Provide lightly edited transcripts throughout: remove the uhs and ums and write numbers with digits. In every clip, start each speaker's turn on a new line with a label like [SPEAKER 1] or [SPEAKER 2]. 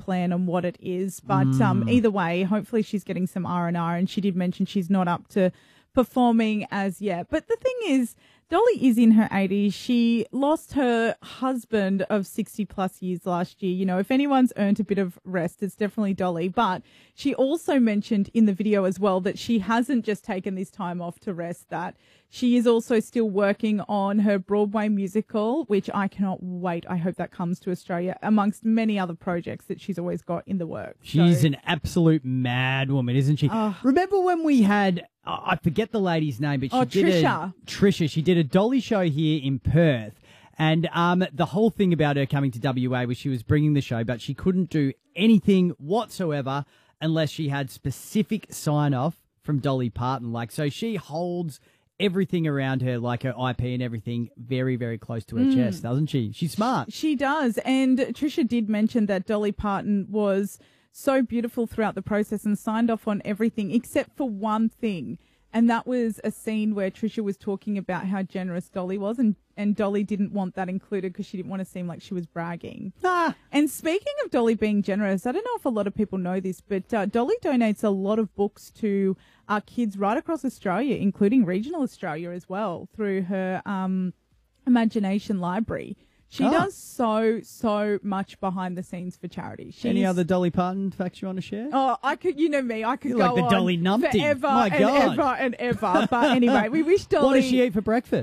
[SPEAKER 1] plan on what it is. But either way, hopefully she's getting some R&R, and she did mention she's not up to performing as yet. But the thing is, Dolly is in her 80s. She lost her husband of 60 plus years last year. You know, if anyone's earned a bit of rest, it's definitely Dolly. But she also mentioned in the video as well that she hasn't just taken this time off to rest, that she is also still working on her Broadway musical, which I cannot wait. I hope that comes to Australia, amongst many other projects that she's always got in the works.
[SPEAKER 2] She's an absolute mad woman, isn't she? Remember when we had, I forget the lady's name, but she did
[SPEAKER 1] Trisha.
[SPEAKER 2] She did a Dolly show here in Perth. And the whole thing about her coming to WA was she was bringing the show, but she couldn't do anything whatsoever unless she had specific sign-off from Dolly Parton. Like, so she holds everything around her, like her IP and everything, very, very close to her chest, doesn't she? She's smart.
[SPEAKER 1] She does. And Trisha did mention that Dolly Parton was so beautiful throughout the process and signed off on everything except for one thing. And that was a scene where Trisha was talking about how generous Dolly was, and Dolly didn't want that included because she didn't want to seem like she was bragging. And speaking of Dolly being generous, I don't know if a lot of people know this, but Dolly donates a lot of books to kids right across Australia, including regional Australia as well, through her Imagination Library. She does so much behind the scenes for charity.
[SPEAKER 2] Any other Dolly Parton facts you want to share?
[SPEAKER 1] Oh, I could, you know me, I could
[SPEAKER 2] You're
[SPEAKER 1] go
[SPEAKER 2] like the
[SPEAKER 1] on
[SPEAKER 2] Dolly Numpty.
[SPEAKER 1] forever
[SPEAKER 2] My God.
[SPEAKER 1] and ever and ever. But anyway, we wish Dolly...
[SPEAKER 2] What does she eat for breakfast?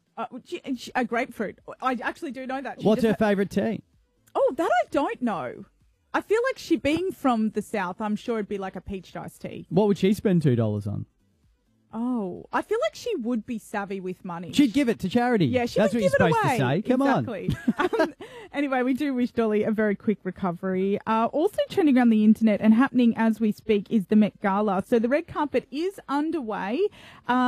[SPEAKER 1] A grapefruit. I actually do know that.
[SPEAKER 2] What's her favourite tea?
[SPEAKER 1] Oh, that I don't know. I feel like she being from the South, I'm sure it'd be like a peach iced tea.
[SPEAKER 2] What would she spend $2 on?
[SPEAKER 1] Oh, I feel like she would be savvy with money.
[SPEAKER 2] She'd give it to charity.
[SPEAKER 1] Yeah, she
[SPEAKER 2] That's
[SPEAKER 1] would
[SPEAKER 2] what
[SPEAKER 1] give
[SPEAKER 2] you're
[SPEAKER 1] it
[SPEAKER 2] supposed
[SPEAKER 1] away.
[SPEAKER 2] to say. Come
[SPEAKER 1] on. Anyway, we do wish Dolly a very quick recovery. Also trending around the internet and happening as we speak is the Met Gala. So the red carpet is underway.